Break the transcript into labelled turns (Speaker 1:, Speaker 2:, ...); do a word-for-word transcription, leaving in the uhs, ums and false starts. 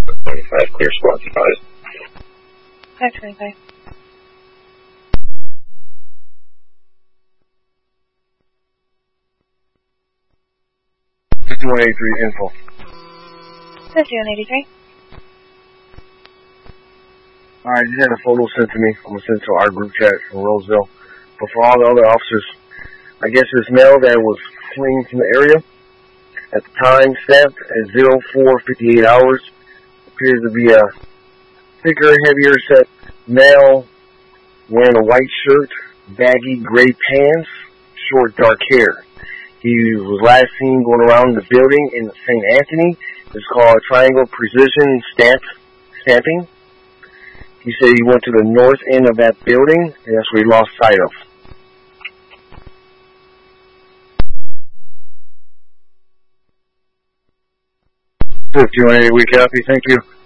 Speaker 1: twenty-five, clear squad advised.
Speaker 2: five twenty-five.
Speaker 3: fifty-one eighty-three, info.
Speaker 2: fifty-one eighty-three.
Speaker 3: Alright, just had a photo sent to me. I'm going to send it to our group chat from Roseville. But for all the other officers, I guess this male that was fleeing from the area, at the time stamped at zero four fifty-eight hours, appears to be a thicker, heavier set male wearing a white shirt, baggy gray pants, short dark hair. He was last seen going around the building in Saint Anthony. It's called Triangle Precision Stamp Stamping. He said he went to the north end of that building, and that's where he lost sight of.
Speaker 4: fifty-one eighty, we copy. Thank you.